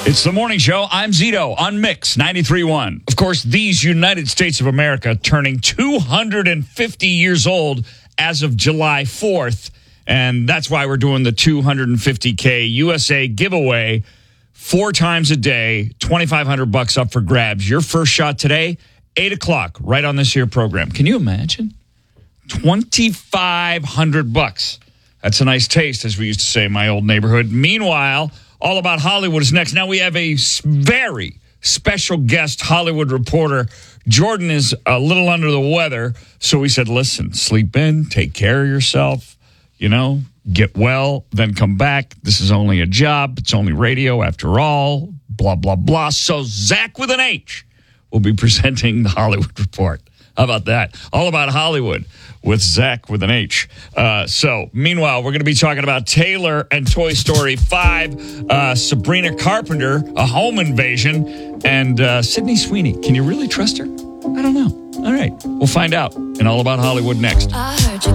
It's the morning show. I'm Zito on Mix 93.1. Of course, these United States of America turning 250 years old as of July 4th. And that's why we're doing the 250K USA giveaway 4 times a day, $2,500 up for grabs. Your first shot today, 8 o'clock, right on this here program. Can you imagine? $2,500. That's a nice taste, as we used to say in my old neighborhood. Meanwhile, All About Hollywood is next. Now we have a very special guest Hollywood reporter. Jordan is a little under the weather, so we said, listen, sleep in, take care of yourself, get well, then come back. This is only a job. It's only radio after all, blah, blah, blah. So Zach with an H will be presenting the Hollywood Report. How about that? All About Hollywood with Zach with an H. So, meanwhile, we're going to be talking about Taylor and Toy Story 5, Sabrina Carpenter, A Home Invasion, and Sydney Sweeney. Can you really trust her? I don't know. All right. We'll find out in All About Hollywood next.